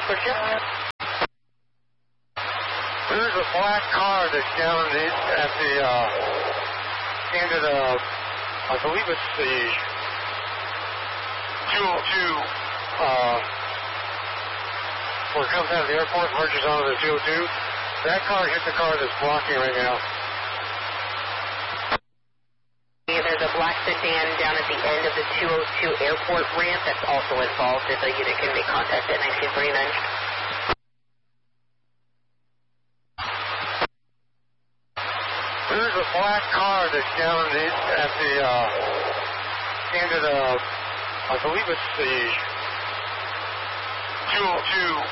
for ship. There's a black car that's down at the end of the, I believe it's the 202, where it comes out of the airport, merges onto the 202. That car hit the car that's blocking right now. There's a black sedan down at the end of the 202 airport ramp that's also involved. If the unit can make contact at 1949. There's a black car that's down at the end of the, I believe it's the 202